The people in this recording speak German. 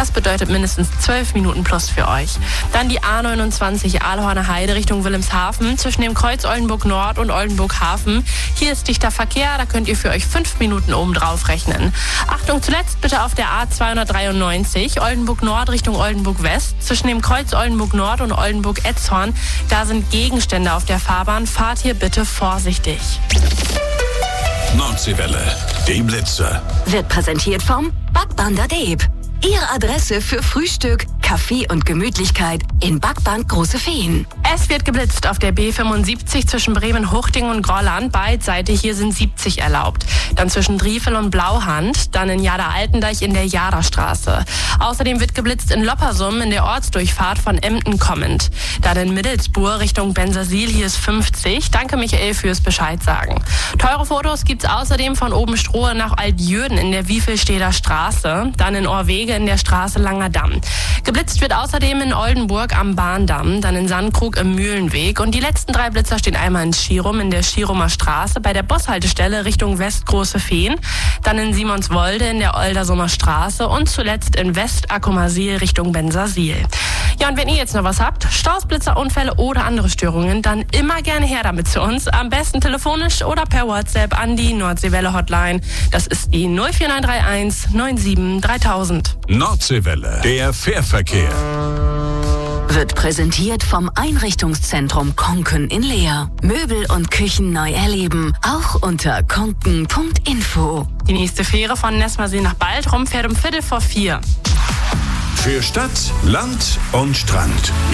Das bedeutet mindestens 12 Minuten plus für euch. Dann die A29 Aalhorner Heide Richtung Wilhelmshaven zwischen dem Kreuz Oldenburg Nord und Oldenburg Hafen. Hier ist dichter Verkehr, da könnt ihr für euch 5 Minuten obendrauf rechnen. Achtung, zuletzt bitte auf der A293 Oldenburg Nord Richtung Oldenburg West zwischen dem Kreuz Oldenburg Nord und Oldenburg Etzhorn. Da sind Gegenstände auf der Fahrbahn. Fahrt hier bitte vorsichtig. Nordseewelle, die Blitzer. Wird präsentiert vom Backband Deeb. Ihre Adresse für Frühstück, Kaffee und Gemütlichkeit in Backband Große Feen. Es wird geblitzt auf der B75 zwischen Bremen-Huchting und Grolland. Beidseitig hier sind 70 erlaubt. Dann zwischen Driefel und Blauhand. Dann in Jada-Altendeich in der Jadastraße. Außerdem wird geblitzt in Loppersum in der Ortsdurchfahrt von Emden kommend. Dann in Middelsbuhr Richtung Bensersiel, hier ist 50. Danke Michael fürs Bescheid sagen. Teure Fotos gibt's außerdem von Obenstrohe nach Altjürden in der Wiefelsteder Straße. Dann in Orwege in der Straße Langer Damm. Geblitzt wird außerdem in Oldenburg am Bahndamm, dann in Sandkrug im Mühlenweg. Und die letzten 3 Blitzer stehen einmal in Schirum in der Schirumer Straße bei der Bushaltestelle Richtung West Große Feen, dann in Simonswolde in der Oldersumer Straße und zuletzt in West Akkumasil Richtung Bensersiel. Ja, und wenn ihr jetzt noch was habt, Staus, Blitzer, Unfälle oder andere Störungen, dann immer gerne her damit zu uns. Am besten telefonisch oder per WhatsApp an die Nordseewelle Hotline. Das ist die 04931 97 3000. Nordseewelle, der Fährverkehr. Wird präsentiert vom Einrichtungszentrum Konken in Leer. Möbel und Küchen neu erleben, auch unter konken.info. Die nächste Fähre von Nesmersee nach Baltrum fährt um 3:15. Für Stadt, Land und Strand.